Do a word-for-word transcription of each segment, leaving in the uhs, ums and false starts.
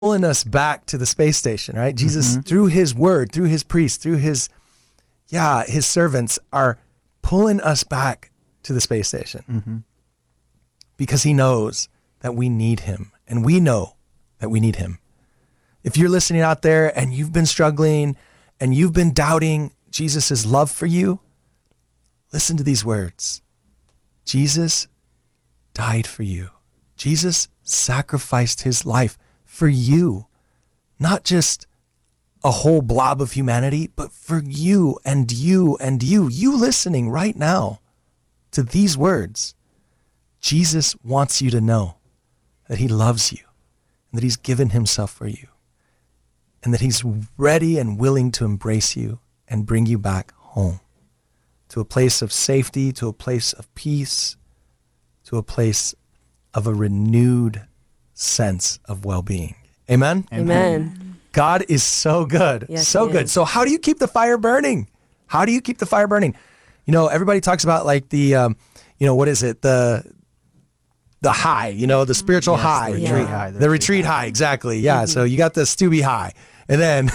pulling us back to the space station, right? Jesus, Mm-hmm. through his word, through his priests, through his, yeah, his servants are pulling us back to the space station Mm-hmm. because he knows that we need him and we know that we need him. If you're listening out there and you've been struggling and you've been doubting Jesus' love for you, listen to these words. Jesus died for you. Jesus sacrificed his life for you, not just a whole blob of humanity, but for you and you and you, you listening right now to these words. Jesus wants you to know that he loves you and that he's given himself for you and that he's ready and willing to embrace you and bring you back home to a place of safety, to a place of peace, to a place of a renewed sense of well-being. Amen? Amen. God is so good. Yes, so he good. is. So how do you keep the fire burning? How do you keep the fire burning? You know, everybody talks about like the, um, you know, what is it? The the high, you know, the spiritual Yes, high. the you retreat know, high, The, the retreat retreat high, exactly. Yeah. So you got the Stubby high. And then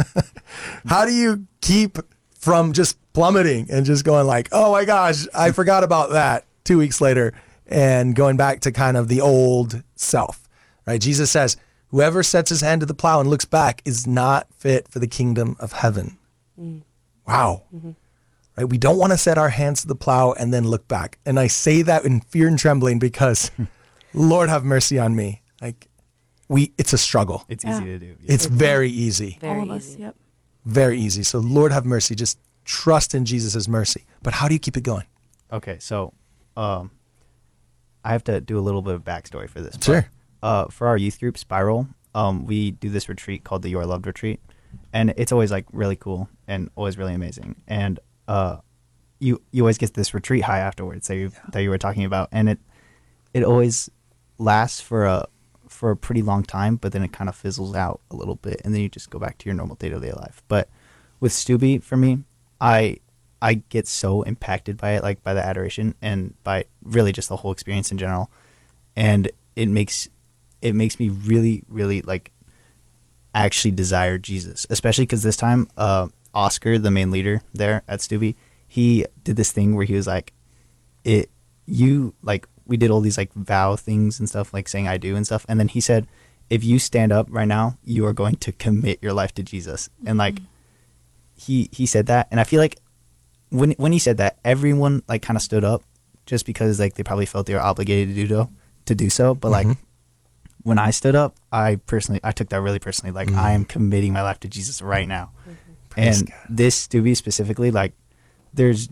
how do you keep from just plummeting and just going like, oh my gosh, I forgot about that two weeks later and going back to kind of the old self, right? Jesus says, whoever sets his hand to the plow and looks back is not fit for the kingdom of heaven. Mm. Wow. Mm-hmm. Right? We don't want to set our hands to the plow and then look back. And I say that in fear and trembling because Lord have mercy on me. Like we, it's a struggle. It's Yeah. easy to do. It's very easy, Very All of us, easy. yep. very easy. So Lord have mercy. Just trust in Jesus' mercy. But how do you keep it going? Okay, so um, I have to do a little bit of backstory for this. but, Sure. uh, for our youth group, Spiral, um, we do this retreat called the You Are Loved retreat, and it's always like really cool and always really amazing. And uh, you you always get this retreat high afterwards that you that you were talking about, and it it always lasts for a for a pretty long time, but then it kind of fizzles out a little bit, and then you just go back to your normal day to day life. But with Stubby, for me, I I get so impacted by it, like by the adoration and by really just the whole experience in general, and it makes it makes me really, really like actually desire Jesus, especially because this time, uh, Oscar, the main leader there at Stubby, he did this thing where he was like, "It, you like." We did all these like vow things and stuff, like saying I do and stuff, and then he said, "If you stand up right now, you are going to commit your life to Jesus." And like, he he said that, and I feel like when when he said that, everyone like kind of stood up, just because like they probably felt they were obligated to do so, to do so. But like, Mhm. when I stood up, I personally I took that really personally. Like, Mm. I am committing my life to Jesus right now. Praise And God. this Stubby specifically, like, there's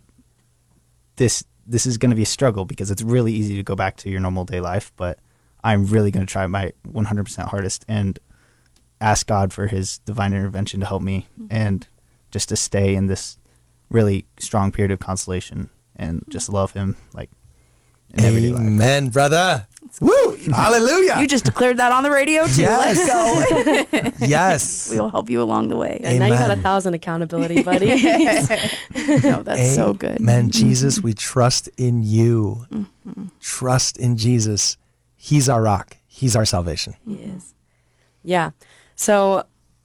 this this is going to be a struggle because it's really easy to go back to your normal day life, but I'm really going to try my one hundred percent hardest and ask God for his divine intervention to help me and just to stay in this really strong period of consolation and just love him like in everyday life. Amen, brother. Woo! Hallelujah. You just declared that on the radio too. Yes. Let's go. Yes. We will help you along the way. And now you got a Amen. thousand accountability buddy. No, that's so good. Amen. Jesus, we trust in you. Trust in Jesus. He's our rock. He's our salvation. He is. Yeah. So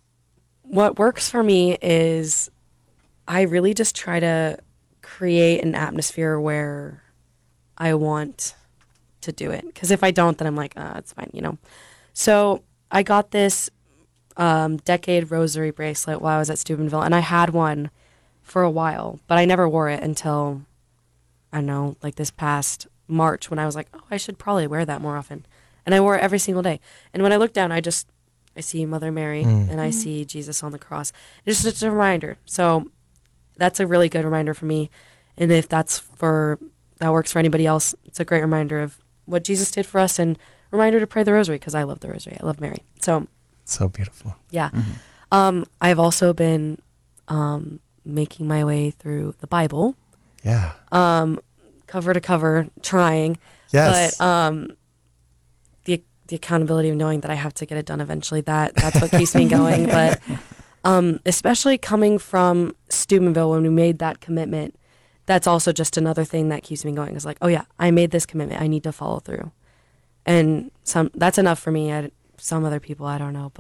what works for me is I really just try to create an atmosphere where I want to do it. Because if I don't, then I'm like, ah, it's fine, you know. So I got this um, decade rosary bracelet while I was at Steubenville, and I had one for a while, but I never wore it until, I don't know, like this past March when I was like, oh, I should probably wear that more often. And I wore it every single day. And when I look down, I just, I see Mother Mary and I see Jesus on the cross. It's just a reminder. So that's a really good reminder for me. And if that's for, that works for anybody else, it's a great reminder of what Jesus did for us and reminder to pray the rosary because I love the rosary. I love Mary. So So beautiful. yeah. Um, I've also been um, making my way through the Bible, Yeah. um, cover to cover, trying. Yes. But um, the the accountability of knowing that I have to get it done eventually, that that's what keeps me going. But um, especially coming from Steubenville when we made that commitment, that's also just another thing that keeps me going. It's like, oh yeah, I made this commitment. I need to follow through. And some that's enough for me. I, some other people, I don't know.